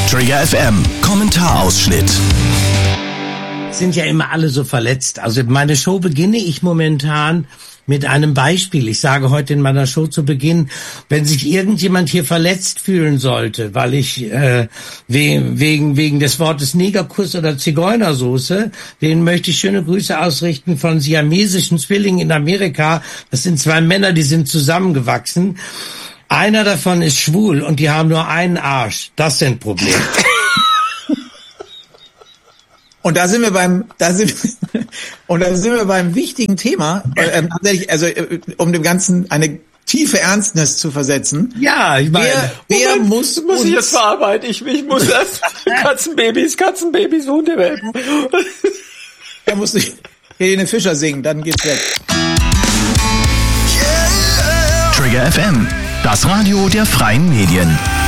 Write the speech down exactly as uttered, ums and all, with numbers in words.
Trigger F M, Kommentarausschnitt. Sind ja immer alle so verletzt. Also meine Show beginne ich momentan mit einem Beispiel. Ich sage heute in meiner Show zu Beginn, wenn sich irgendjemand hier verletzt fühlen sollte, weil ich äh, wegen, wegen wegen des Wortes Negerkuss oder Zigeunersoße, denen möchte ich schöne Grüße ausrichten von siamesischen Zwillingen in Amerika. Das sind zwei Männer, die sind zusammengewachsen. Einer davon ist schwul und die haben nur einen Arsch. Das sind Probleme. Und da sind wir beim, da sind, und da sind wir beim wichtigen Thema, äh, tatsächlich, also äh, um dem Ganzen eine tiefe Ernstnis zu versetzen. Ja, ich meine, wer, wer Moment, muss, muss uns, ich jetzt verarbeiten? Ich, ich muss erst Katzenbabys, Katzenbabys, Hundewelpen. Er muss nicht Helene Fischer singen, dann geht's weg. Trigger F M, das Radio der freien Medien.